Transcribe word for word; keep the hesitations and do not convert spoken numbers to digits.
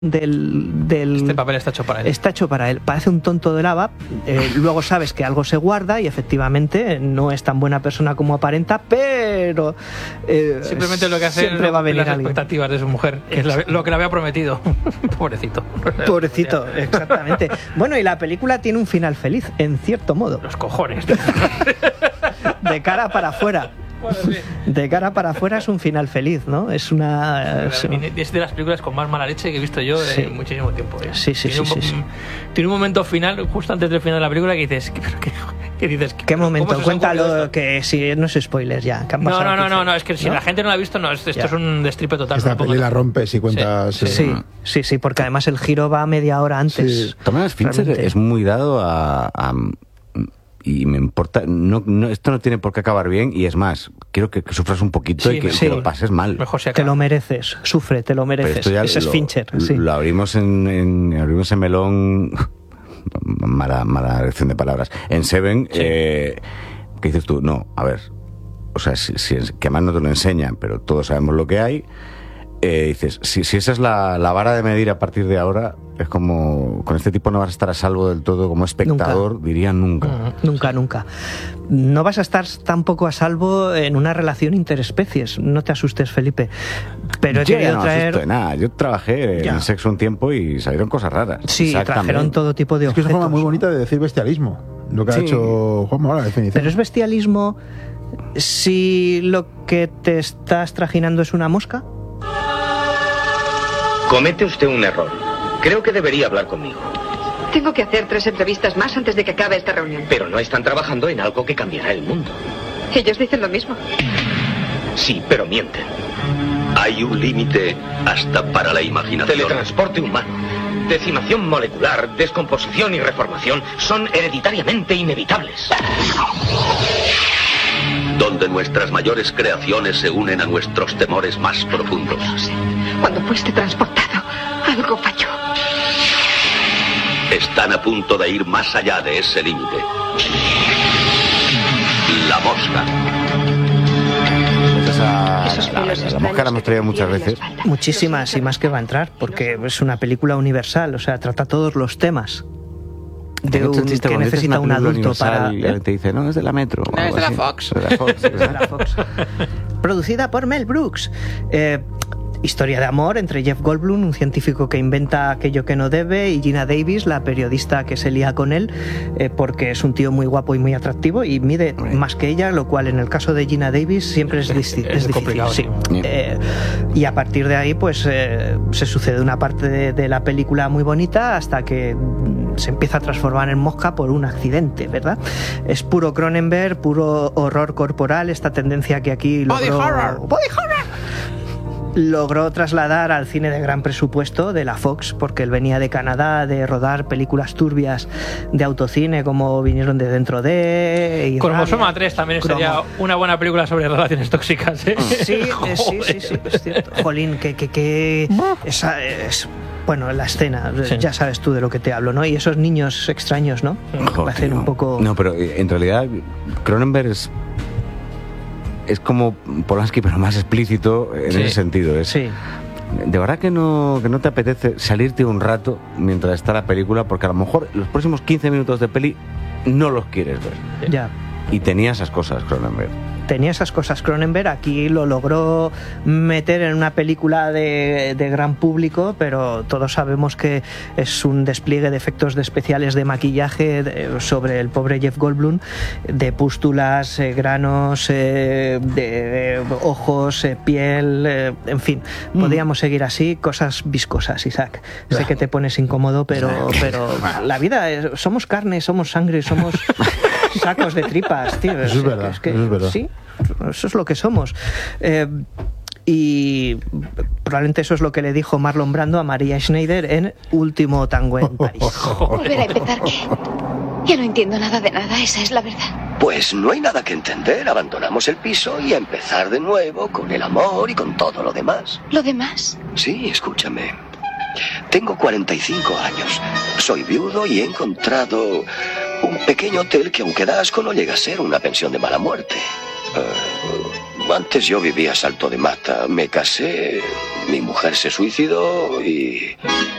Del, del este papel está hecho para él. Está hecho para él. Parece un tonto de lava. Eh, luego sabes que algo se guarda y efectivamente no es tan buena persona como aparenta, pero eh, simplemente lo que hace siempre es va a venir las alguien. expectativas de su mujer, que es la, lo que le había prometido. Pobrecito. Pobrecito, exactamente. Bueno, y la película tiene un final feliz, en cierto modo. Los cojones. De cara para afuera. Bueno, sí. De cara para afuera es un final feliz, ¿no? Es una... Es, es de las películas con más mala leche que he visto yo sí. en muchísimo tiempo. ¿eh? Sí, sí, tiene, sí, un, sí, sí. tiene un momento final, justo antes del final de la película, que dices... ¿Qué, qué, qué dices? ¿Qué momento? Cuéntalo, que si no es spoiler ya. Que han no, no, no, no, no, es que si ¿no? la gente no la ha visto, no, esto ya. es un destripe total. Esta peli la rompe si cuentas... Sí, sí, sí, sí, porque además el giro va media hora antes. Sí. También Fincher es muy dado a... a y me importa, no, no, esto no tiene por qué acabar bien, y es más, quiero que, que sufras un poquito sí, y que, sí. que lo pases mal. Mejor se te lo mereces, sufre, te lo mereces. Ese es lo, Fincher. Sí. Lo abrimos en, en abrimos en melón, mala, mala elección de palabras, en Seven, sí. eh, ¿qué dices tú? No, a ver, o sea, si, si, que además no te lo enseñan, pero todos sabemos lo que hay. Eh, dices, si, si esa es la, la vara de medir a partir de ahora, es como, con este tipo no vas a estar a salvo del todo como espectador, nunca. diría nunca. Uh-huh. Nunca, nunca. No vas a estar tampoco a salvo en una relación interespecies, no te asustes, Felipe. Pero he yo querido no traer... asusto de nada, yo trabajé ya. en sexo un tiempo y salieron cosas raras. Sí, trajeron todo tipo de es objetos. Que es una forma muy bonita de decir bestialismo, lo que sí. ha hecho Juanma ahora, la definición. Pero es bestialismo si lo que te estás trajinando es una mosca. Comete usted un error. Creo que debería hablar conmigo. Tengo que hacer tres entrevistas más antes de que acabe esta reunión. Pero no están trabajando en algo que cambiará el mundo. Ellos dicen lo mismo. Sí, pero mienten. Hay un límite hasta para la imaginación. Teletransporte humano, decimación molecular, descomposición y reformación son hereditariamente inevitables. Donde nuestras mayores creaciones se unen a nuestros temores más profundos. No sé. Cuando fuiste transportado, algo falló. Están a punto de ir más allá de ese límite. La mosca. A, la, la, la mosca la hemos traído muchas veces. Muchísimas, y más que va a entrar, porque es una película universal, o sea, trata todos los temas. De un, que necesita un adulto para... Y te dice, no, es de la Metro. No, es de la Fox. Es de la Fox. Es de la Fox. Producida por Mel Brooks. Eh, historia de amor entre Jeff Goldblum, un científico que inventa aquello que no debe, y Gina Davis, la periodista que se lía con él, eh, porque es un tío muy guapo y muy atractivo y mide right. más que ella, lo cual en el caso de Gina Davis siempre es, es, es, es difícil. Sí. Yeah. Eh, y a partir de ahí, pues eh, se sucede una parte de, de la película muy bonita hasta que se empieza a transformar en mosca por un accidente, ¿verdad? Es puro Cronenberg, puro horror corporal, esta tendencia que aquí logró... Body horror. Body horror. Logró trasladar al cine de gran presupuesto de la Fox, porque él venía de Canadá de rodar películas turbias de autocine como Vinieron de Dentro de... Cromosoma tres también Cromo. sería una buena película sobre relaciones tóxicas, ¿eh? Sí, eh, sí, sí, sí, es cierto. Jolín, que... que, que esa es... Bueno, la escena, sí. ya sabes tú de lo que te hablo, ¿no? Y esos niños extraños, ¿no? Joder, Parecen un poco... No, pero en realidad Cronenberg es... es como Polanski, pero más explícito en sí. ese sentido. Es, sí. De verdad que no, que no te apetece salirte un rato mientras está la película, porque a lo mejor los próximos quince minutos de peli no los quieres ver. Ya. Y tenía esas cosas Cronenberg. Tenía esas cosas Cronenberg, aquí lo logró meter en una película de, de gran público, pero todos sabemos que es un despliegue de efectos de especiales de maquillaje de, sobre el pobre Jeff Goldblum, de pústulas, eh, granos, eh, de eh, ojos, eh, piel, eh, en fin, mm. podríamos seguir así, cosas viscosas, Isaac. Sé yeah. que te pones incómodo, pero, pero la vida, es, somos carne, somos sangre, somos... sacos de tripas, tío. Eso es verdad, es que, eso es verdad. Sí, eso es lo que somos. Eh, y probablemente eso es lo que le dijo Marlon Brando a María Schneider en Último Tango en París. ¿Volver a empezar qué? Ya no entiendo nada de nada, esa es la verdad. Pues no hay nada que entender, abandonamos el piso y a empezar de nuevo con el amor y con todo lo demás. ¿Lo demás? Sí, escúchame. Tengo cuarenta y cinco años, soy viudo y he encontrado un pequeño hotel que, aunque da asco, no llega a ser una pensión de mala muerte. Uh, antes yo vivía a salto de mata, me casé Mi mujer se suicidó y